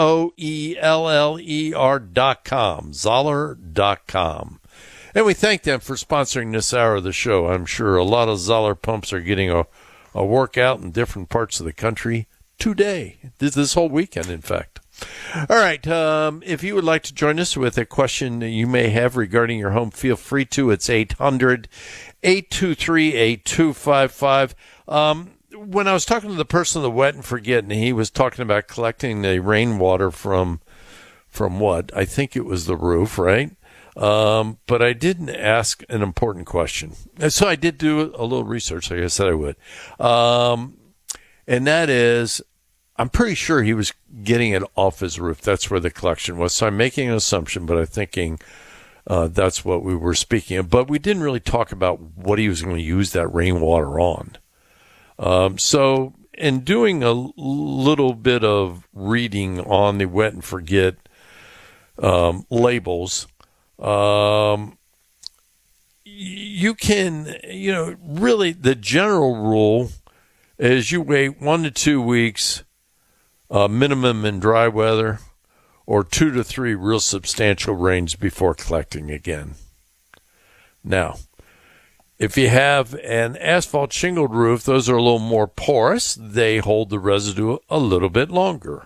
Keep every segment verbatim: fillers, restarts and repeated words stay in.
O E L L E R dot com, Zoller dot com. And we thank them for sponsoring this hour of the show. I'm sure a lot of Zoller pumps are getting a, a workout in different parts of the country today, this, this whole weekend, in fact. All right, um, if you would like to join us with a question that you may have regarding your home, feel free to. It's eight hundred, eight two three, eight two five five. Um, when I was talking to the person of the Wet and Forget, and he was talking about collecting the rainwater from, from what? I think it was the roof, right? Um, but I didn't ask an important question. And so I did do a little research, like I said I would. Um, and that is, I'm pretty sure he was getting it off his roof. That's where the collection was. So I'm making an assumption, but I'm thinking uh, that's what we were speaking of. But we didn't really talk about what he was going to use that rainwater on. Um, so in doing a little bit of reading on the Wet and Forget um, labels, um, you can, you know, really the general rule is you wait one to two weeks uh, minimum in dry weather or two to three real substantial rains before collecting again. Now, if you have an asphalt shingled roof, those are a little more porous. They hold the residue a little bit longer.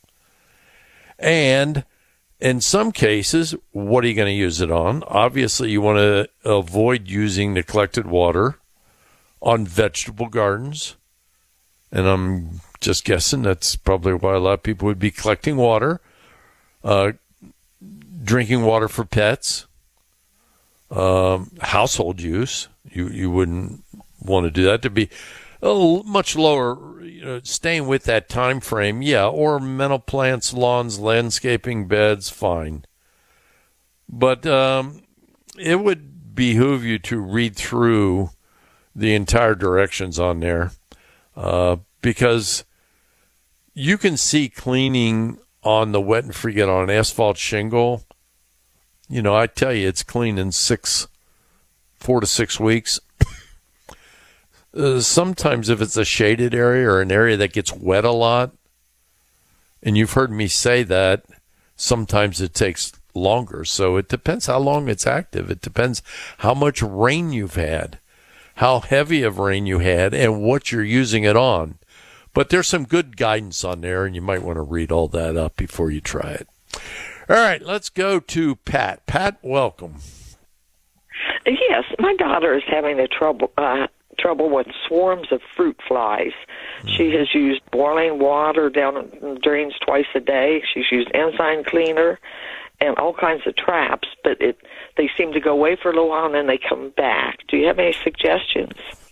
And in some cases, what are you going to use it on? Obviously, you want to avoid using the collected water on vegetable gardens. And I'm just guessing that's probably why a lot of people would be collecting water. Uh, drinking water for pets. Um, household use. You, you wouldn't want to do that. To be a little, much lower, you know, staying with that time frame, yeah, ornamental plants, lawns, landscaping, beds, fine. But um, it would behoove you to read through the entire directions on there uh, because you can see cleaning on the Wet and Forget on an asphalt shingle. You know, I tell you, it's clean in six, four to six weeks. Uh, sometimes if it's a shaded area or an area that gets wet a lot, and you've heard me say that, sometimes it takes longer. So it depends how long it's active. It depends how much rain you've had, how heavy of rain you had, and what you're using it on. But there's some good guidance on there, and you might want to read all that up before you try it. All right, let's go to Pat. Pat, welcome. Yes, my daughter is having a trouble uh, trouble with swarms of fruit flies. Mm-hmm. She has used boiling water down drains twice a day. She's used enzyme cleaner and all kinds of traps, but it they seem to go away for a little while and then they come back. Do you have any suggestions?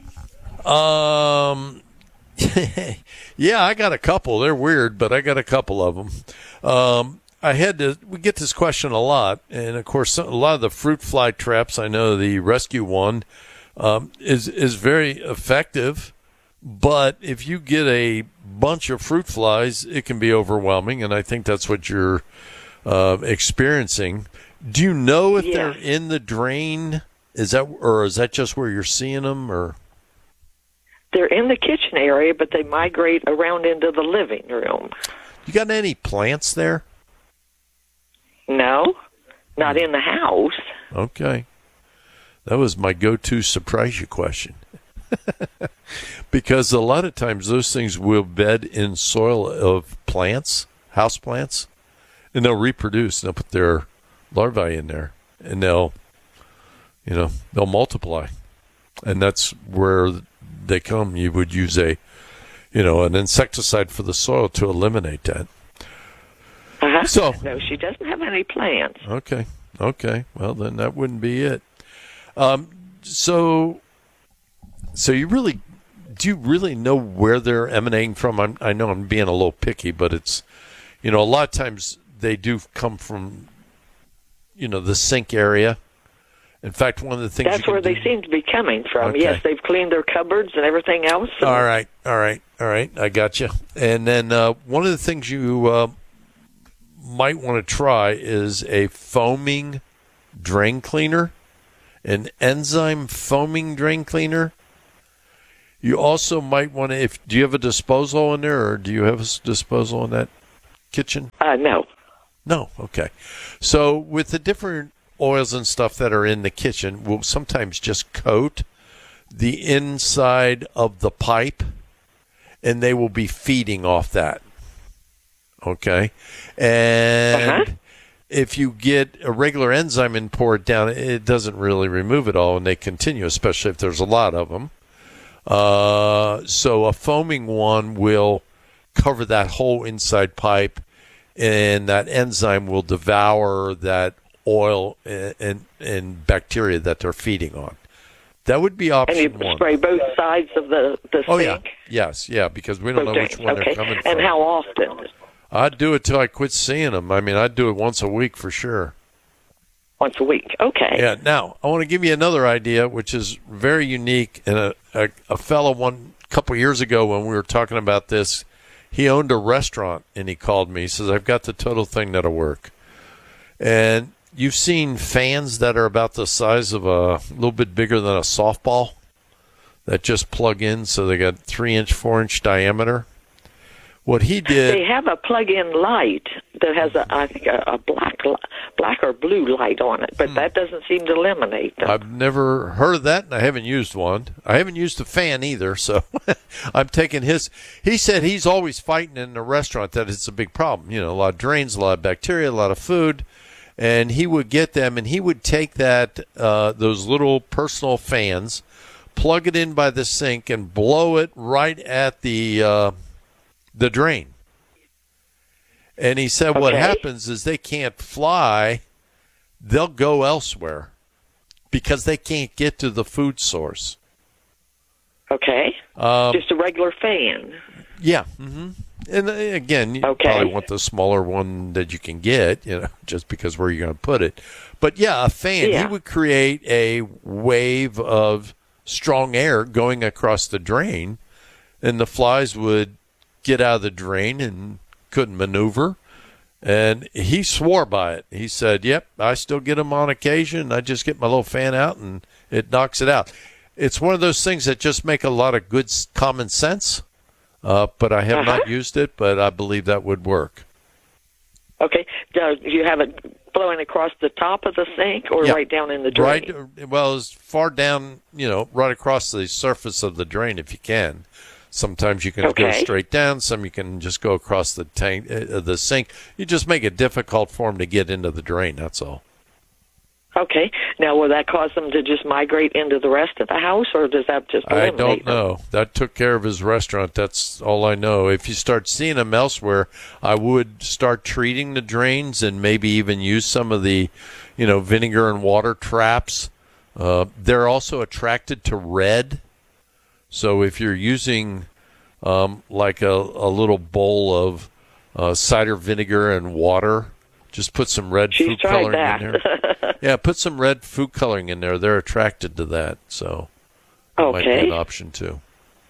Um, yeah, I got a couple. They're weird, but I got a couple of them. Um, I had to, we get this question a lot, and of course, a lot of the fruit fly traps, I know the Rescue One um, is, is very effective, but if you get a bunch of fruit flies, it can be overwhelming, and I think that's what you're uh, experiencing. Do you know if yeah. they're in the drain? Is that, or is that just where you're seeing them, or? They're in the kitchen area, but they migrate around into the living room. You got any plants there? No, not in the house. Okay. That was my go-to surprise you question. Because a lot of times those things will bed in soil of plants, house plants, and they'll reproduce. They'll put their larvae in there, and they'll, you know, they'll multiply. And that's where they come. You would use a, you know, an insecticide for the soil to eliminate that. Uh-huh. So, no, she doesn't have any plants. Okay. Okay. Well, then that wouldn't be it. Um, so, so you really, do you really know where they're emanating from? I'm, I know I'm being a little picky, but it's, you know, a lot of times they do come from, you know, the sink area. In fact, one of the things that's where they do, seem to be coming from. Okay. Yes, they've cleaned their cupboards and everything else. And all right. All right. All right. I got you. And then uh, one of the things you uh, might want to try is a foaming drain cleaner, an enzyme foaming drain cleaner. You also might want to, if do you have a disposal in there, or do you have a disposal in that? kitchen? Uh, no. No. Okay. So with the different oils and stuff that are in the kitchen, we'll sometimes just coat the inside of the pipe, and they will be feeding off that. Okay. And Uh-huh. if you get a regular enzyme and pour it down, it doesn't really remove it all, and they continue, especially if there's a lot of them. Uh, so a foaming one will cover that whole inside pipe, and that enzyme will devour that oil and, and, and bacteria that they're feeding on. That would be option And you one. spray both sides of the, the Oh, sink? yeah. Yes, yeah, because we don't Both know which drains. one Okay. they're coming from. And how often? I'd do it till I quit seeing them. I mean, I'd do it once a week for sure. Once a week. Okay. Yeah. Now, I want to give you another idea, which is very unique. And a, a, a fellow one couple years ago when we were talking about this, he owned a restaurant, and he called me. He says, I've got the total thing that'll work. And you've seen fans that are about the size of a little bit bigger than a softball that just plug in, so they got three-inch, four-inch diameter. What he did... They have a plug-in light that has, a, I think, a, a black li- black or blue light on it, but hmm. that doesn't seem to eliminate them. I've never heard of that, and I haven't used one. I haven't used a fan either, so I'm taking his... He said he's always fighting in the restaurant that it's a big problem. You know, a lot of drains, a lot of bacteria, a lot of food, and he would get them, and he would take that uh, those little personal fans, plug it in by the sink, and blow it right at the... Uh, the drain. And he said, okay, what happens is they can't fly, they'll go elsewhere because they can't get to the food source. Okay. Um, just a regular fan. Yeah. Mm-hmm. And again, you okay. probably want the smaller one that you can get, you know, just because where you're going to put it. But yeah, a fan, yeah. He would create a wave of strong air going across the drain, and the flies would get out of the drain and couldn't maneuver. And he swore by it. He said, yep, I still get them on occasion. I just get my little fan out and it knocks it out. It's one of those things that just make a lot of good common sense, uh, but I have uh-huh. not used it, but I believe that would work. Okay. Do you have it blowing across the top of the sink or yeah. right down in the drain? Right, well, as far down, you know, right across the surface of the drain if you can. Sometimes you can okay. go straight down. Some you can just go across the tank, uh, the sink. You just make it difficult for them to get into the drain. That's all. Okay. Now, will that cause them to just migrate into the rest of the house, or does that just eliminate I don't them? know. That took care of his restaurant. That's all I know. If you start seeing them elsewhere, I would start treating the drains and maybe even use some of the, you know, vinegar and water traps. Uh, they're also attracted to red. So if you're using um, like a, a little bowl of uh, cider vinegar and water, just put some red She's food tried coloring that. in there. Yeah, put some red food coloring in there. They're attracted to that, so that okay. might be an option too.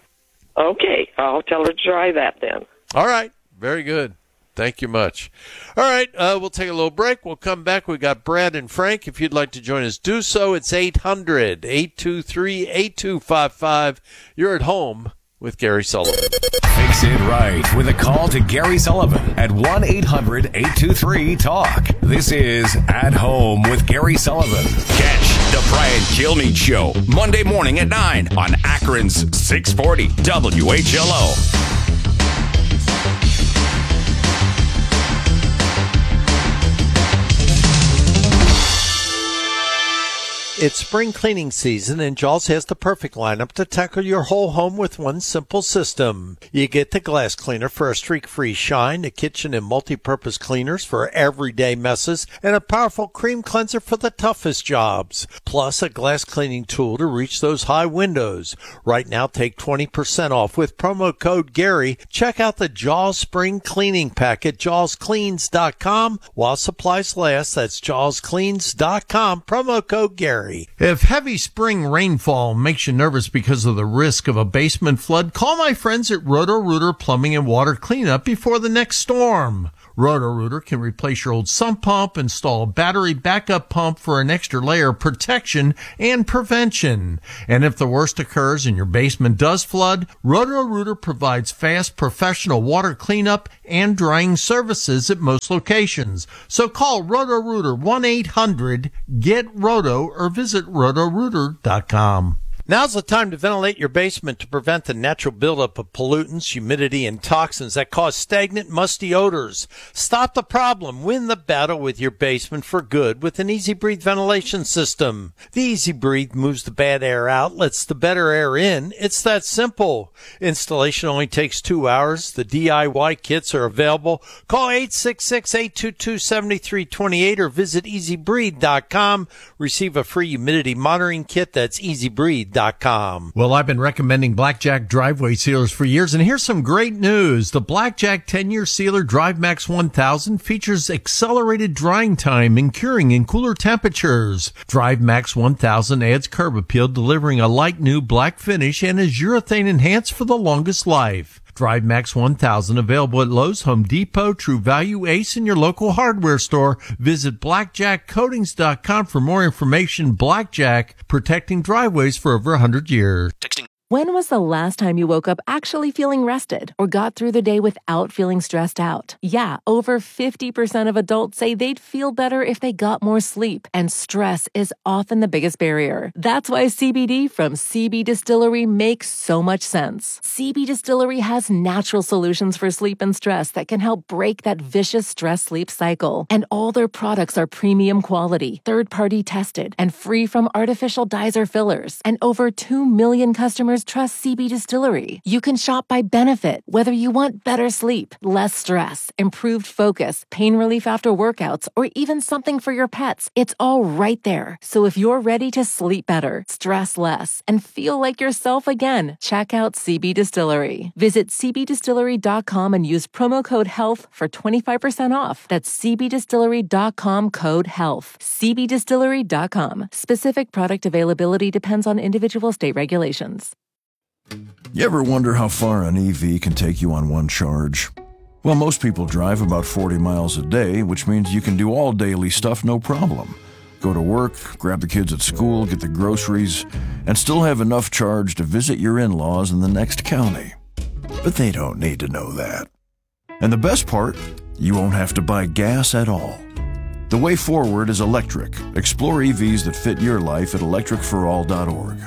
Okay, I'll tell her to try that then. All right, very good. Thank you much. All right, uh, we'll take a little break. We'll come back. We got Brad and Frank. If you'd like to join us, do so. It's eight hundred, eight two three, eight two five five. You're at home with Gary Sullivan. Fix it right with a call to Gary Sullivan at one eight hundred, eight two three, talk. This is At Home with Gary Sullivan. Catch the Brian Kilmeade Show Monday morning at nine on Akron's six forty W H L O. It's spring cleaning season, and Jaws has the perfect lineup to tackle your whole home with one simple system. You get the glass cleaner for a streak-free shine, the kitchen and multi-purpose cleaners for everyday messes, and a powerful cream cleanser for the toughest jobs. Plus, a glass cleaning tool to reach those high windows. Right now, take twenty percent off with promo code Gary. Check out the Jaws Spring Cleaning Pack at jaws cleans dot com. While supplies last, that's jaws cleans dot com. Promo code Gary. If heavy spring rainfall makes you nervous because of the risk of a basement flood, call my friends at Roto-Rooter Plumbing and Water Cleanup before the next storm. Roto-Rooter can replace your old sump pump, install a battery backup pump for an extra layer of protection and prevention. And if the worst occurs and your basement does flood, Roto-Rooter provides fast professional water cleanup and drying services at most locations. So call Roto-Rooter one eight hundred get roto or visit roto rooter dot com. Now's the time to ventilate your basement to prevent the natural buildup of pollutants, humidity, and toxins that cause stagnant, musty odors. Stop the problem. Win the battle with your basement for good with an Easy Breathe ventilation system. The Easy Breathe moves the bad air out, lets the better air in. It's that simple. Installation only takes two hours. The D I Y kits are available. Call eight six six, eight two two, seven three two eight or visit easy breathe dot com. Receive a free humidity monitoring kit. That's easy breathe dot com. Well, I've been recommending Blackjack driveway sealers for years, and here's some great news. The Blackjack ten-year sealer DriveMax one thousand features accelerated drying time and curing in cooler temperatures. DriveMax one thousand adds curb appeal, delivering a light new black finish, and is urethane enhanced for the longest life. DriveMax one thousand available at Lowe's, Home Depot, True Value, Ace, and your local hardware store. Visit blackjack coatings dot com for more information. Blackjack, protecting driveways for over one hundred years. Texting. When was the last time you woke up actually feeling rested or got through the day without feeling stressed out? Yeah, over fifty percent of adults say they'd feel better if they got more sleep, and stress is often the biggest barrier. That's why C B D from C B Distillery makes so much sense. C B Distillery has natural solutions for sleep and stress that can help break that vicious stress-sleep cycle. And all their products are premium quality, third-party tested, and free from artificial dyes or fillers. And over two million customers trust C B Distillery. You can shop by benefit, whether you want better sleep, less stress, improved focus, pain relief after workouts, or even something for your pets. It's all right there. So if you're ready to sleep better, stress less, and feel like yourself again, check out C B Distillery. Visit c b distillery dot com and use promo code HEALTH for twenty-five percent off. That's c b distillery dot com code HEALTH. c b distillery dot com. Specific product availability depends on individual state regulations. You ever wonder how far an E V can take you on one charge? Well, most people drive about forty miles a day, which means you can do all daily stuff no problem. Go to work, grab the kids at school, get the groceries, and still have enough charge to visit your in-laws in the next county. But they don't need to know that. And the best part, you won't have to buy gas at all. The way forward is electric. Explore E Vs that fit your life at electric for all dot org.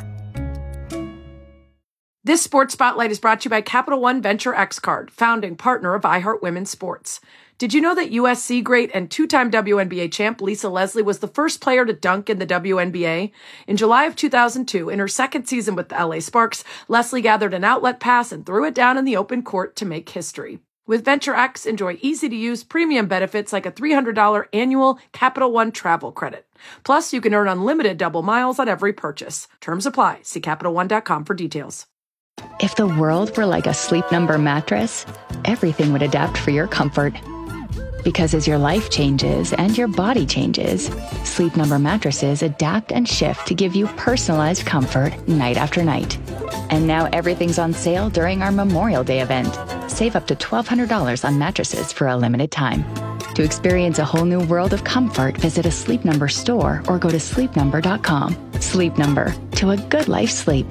This Sports Spotlight is brought to you by Capital One Venture X Card, founding partner of iHeart Women's Sports. Did you know that U S C great and two-time W N B A champ Lisa Leslie was the first player to dunk in the W N B A? In July of two thousand two, in her second season with the L A Sparks, Leslie gathered an outlet pass and threw it down in the open court to make history. With Venture X, enjoy easy-to-use premium benefits like a three hundred dollars annual Capital One travel credit. Plus, you can earn unlimited double miles on every purchase. Terms apply. See Capital One dot com for details. If the world were like a Sleep Number mattress, everything would adapt for your comfort. Because as your life changes and your body changes, Sleep Number mattresses adapt and shift to give you personalized comfort night after night. And now everything's on sale during our Memorial Day event. Save up to twelve hundred dollars on mattresses for a limited time. To experience a whole new world of comfort, visit a Sleep Number store or go to sleep number dot com. Sleep Number, to a good life sleep.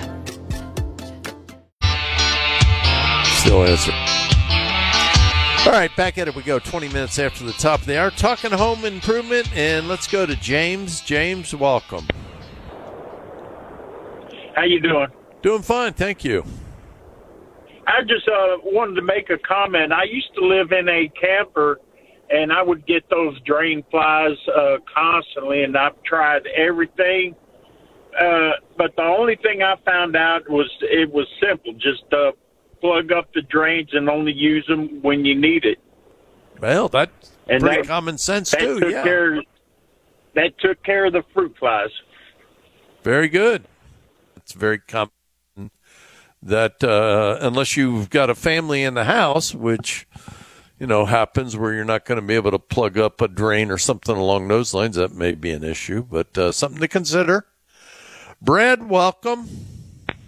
Still answer. All right, back at it we go. twenty minutes after the top of the hour, talking home improvement, and let's go to James. James, welcome. How you doing? Doing fine, thank you. I just uh, wanted to make a comment. I used to live in a camper, and I would get those drain flies uh, constantly, and I've tried everything. Uh, but the only thing I found out was it was simple. Just uh, plug up the drains and only use them when you need it. Well, that's and pretty that, common sense, that too, took yeah. Care, that took care of the fruit flies. Very good. It's very common that uh, unless you've got a family in the house, which, you know, happens where you're not going to be able to plug up a drain or something along those lines, that may be an issue, but uh, something to consider. Brad, welcome.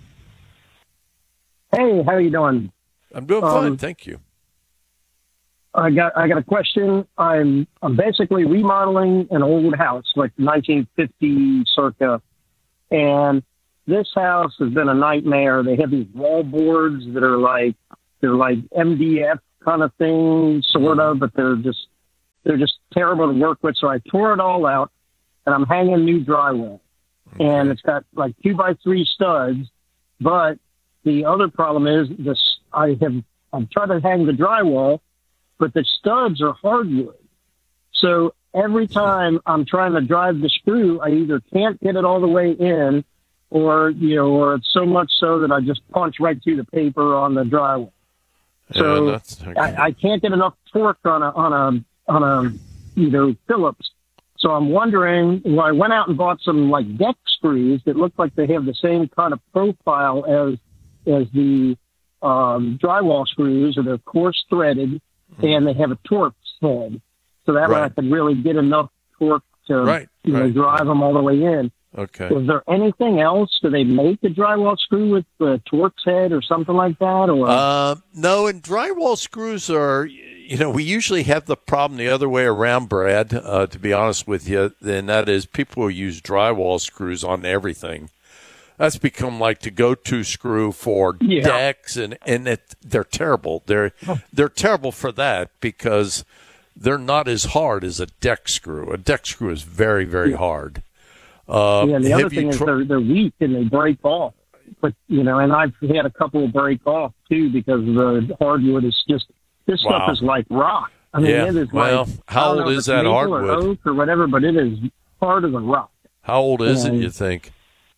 Hey, how are you doing? I'm doing um, fine, thank you. I got I got a question. I'm I'm basically remodeling an old house, like nineteen fifty circa, and this house has been a nightmare. They have these wall boards that are like they're like M D F kind of thing, sort of, but they're just they're just terrible to work with. So I tore it all out, and I'm hanging new drywall, and it's got like two by three studs. But the other problem is this: I have I'm trying to hang the drywall, but the studs are hardwood. So every time I'm trying to drive the screw, I either can't get it all the way in, or, you know, or it's so much so that I just punch right through the paper on the drywall. So yeah, that's, okay. I, I can't get enough torque on a, on a, on a, you know, Phillips. So I'm wondering, well, I went out and bought some like deck screws that look like they have the same kind of profile as, as the, um, drywall screws, or they're coarse threaded, and they have a torque head, so that way I Right. could really get enough torque to Right, you know, right. drive them all the way in. Okay. Is there anything else? Do they make a drywall screw with the Torx head or something like that? Or Uh, no, and drywall screws are, you know, we usually have the problem the other way around, Brad, uh, to be honest with you, and that is people use drywall screws on everything. That's become like the go-to screw for Yeah. decks, and, and it, they're terrible. They're they're terrible for that because they're not as hard as a deck screw. A deck screw is very, very hard. Uh, yeah, the have other thing you is tr- they're they're weak and they break off. But you know, and I've had a couple break off too because the hardwood is just this Wow. stuff is like rock. I mean, Yeah, it is well, like how I don't old know if is it's that maple hardwood? or oak or whatever, but it is hard as a rock. How old is it, And- you think?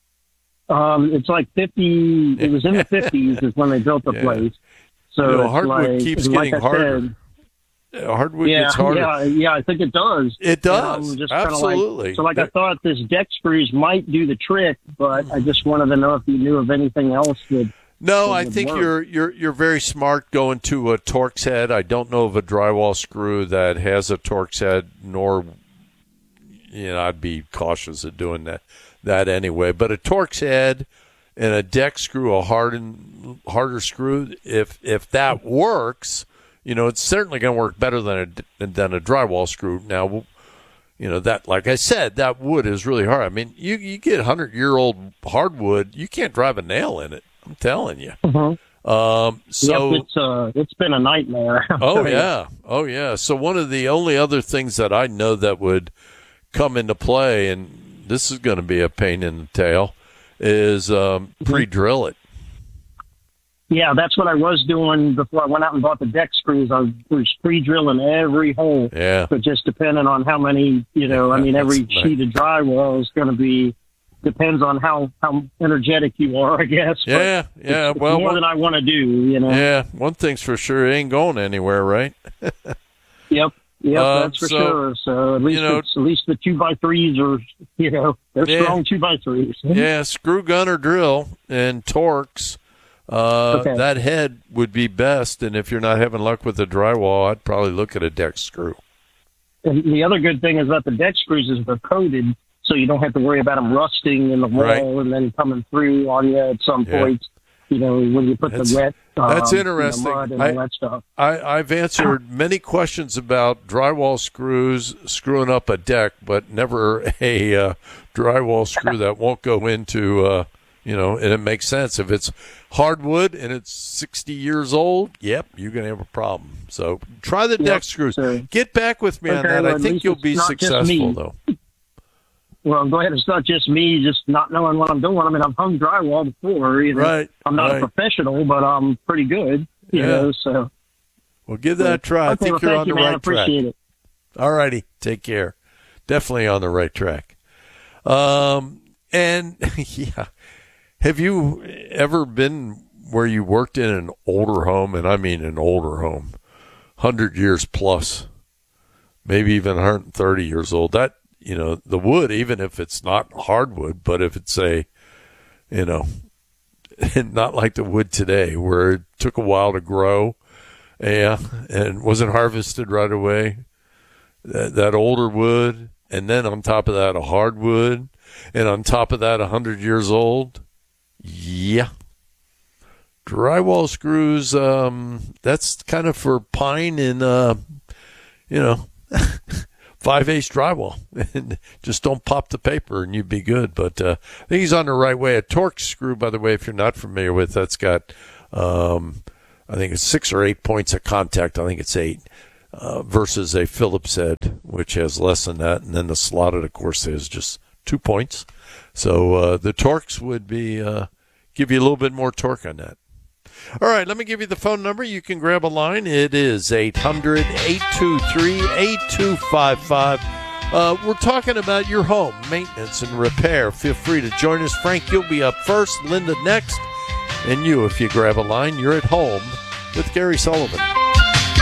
Um, it's like fifty. It was in the fifties is when they built the Yeah. place. So You know, it's hardwood like, keeps like getting I harder. said, Uh, Hardwood yeah, gets harder. yeah, yeah. I think it does. It And does. I'm just kinda Absolutely. Like, so, like, I thought this deck screws might do the trick, but I just wanted to know if you knew of anything else that. No, that I would think work. you're you're you're very smart going to a Torx head. I don't know of a drywall screw that has a Torx head, nor you know I'd be cautious of doing that that anyway. But a Torx head and a deck screw, a hardened harder screw, if if that works, you know it's certainly going to work better than a than a drywall screw. Now, you know that, like I said, that wood is really hard. I mean, you you get hundred year old hardwood, you can't drive a nail in it. I'm telling you. Mhm. Um, so Yep, it's uh, it's been a nightmare. oh yeah, oh yeah. So one of the only other things that I know that would come into play, and this is going to be a pain in the tail, is um, pre-drill it. Yeah, that's what I was doing before I went out and bought the deck screws. I was pre-drilling every hole. Yeah. But just depending on how many, you know, I mean, every That's right. sheet of drywall is going to be, depends on how, how energetic you are, I guess. But Yeah, yeah. it's, it's well, more one, than I want to do, you know. yeah. One thing's for sure, it ain't going anywhere, right? Yep. Yep, Uh, that's for so, sure. So at least you know- it's, at least the two by threes are, you know, they're Yeah. strong two by threes. Yeah, screw gun or drill and Torx. Uh, Okay. That head would be best, and if you're not having luck with the drywall, I'd probably look at a deck screw. And the other good thing is that the deck screws is they're coated, so you don't have to worry about them rusting in the wall Right. and then coming through on you at some Yeah. point. You know, when you put That's- the wet, that's um, interesting. You know, mud and I- all that stuff. I, I've answered many questions about drywall screws screwing up a deck, but never a uh, drywall screw that won't go into, uh, you know, and it makes sense. If it's hardwood and it's sixty years old, yep, you're going to have a problem. So try the Yep, deck screws. so- Get back with me on Okay, that. well, I at think least you'll it's be not just successful, me. though. Well, go ahead. It's not just me just not knowing what I'm doing. I mean, I've hung drywall before. You know? Right, I'm not right. a professional, but I'm pretty good. You Yeah. know, so. Well, give that a try. I Okay, think well, you're thank on you, the man. I right track. appreciate it. All righty. Take care. Definitely on the right track. Um, and yeah, have you ever been where you worked in an older home? And I mean an older home, hundred years plus, maybe even one hundred thirty years old. That, you know, the wood, even if it's not hardwood, but if it's a, you know, not like the wood today where it took a while to grow. Yeah, and wasn't harvested right away. That, that older wood, and then on top of that, a hardwood, and on top of that, a hundred years old. Yeah, Drywall screws, um, that's kind of for pine and, uh, you know, five-eighths drywall. Just don't pop the paper and you'd be good. But uh, I think he's on the right way. A Torx screw, by the way, if you're not familiar with, that's got, um, I think it's six or eight points of contact. I think it's eight. Uh, versus a Phillips head, which has less than that. And then the slotted, of course, has just two points. So uh, the Torx would be uh, give you a little bit more torque on that. All right, let me give you the phone number. You can grab a line. It is eight hundred, eight two three, eight two five five. Uh, we're talking about your home maintenance and repair. Feel free to join us. Frank, you'll be up first. Linda next. And you, if you grab a line, you're at home with Gary Sullivan.